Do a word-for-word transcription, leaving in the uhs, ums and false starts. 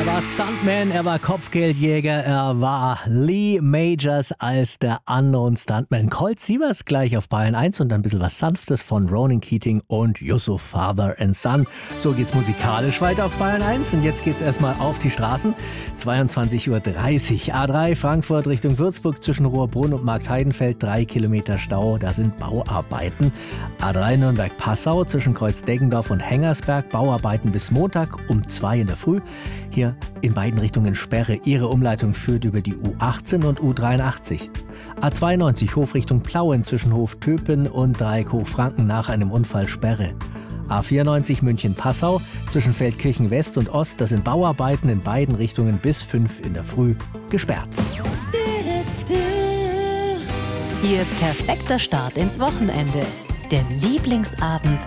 Er war Stuntman, er war Kopfgeldjäger, er war Lee Majors als der Unknown Stuntman. Colt Sievers gleich auf Bayern eins und ein bisschen was Sanftes von Ronan Keating und Yusuf Father and Son. So geht's musikalisch weiter auf Bayern eins und jetzt geht's erstmal auf die Straßen. zweiundzwanzig Uhr dreißig, A drei Frankfurt Richtung Würzburg zwischen Rohrbrunn und Marktheidenfeld, drei Kilometer Stau, da sind Bauarbeiten. A drei Nürnberg-Passau zwischen Kreuz-Deggendorf und Hengersberg, Bauarbeiten bis Montag um zwei in der Früh. Hier in beiden Richtungen Sperre. Ihre Umleitung führt über die U achtzehn und U dreiundachtzig. A zweiundneunzig Hof Richtung Plauen zwischen Hof-Töpen und Dreieck Hochfranken nach einem Unfall Sperre. A vierundneunzig München-Passau zwischen Feldkirchen West und Ost. Das sind Bauarbeiten in beiden Richtungen bis fünf in der Früh gesperrt. Ihr perfekter Start ins Wochenende. Der Lieblingsabend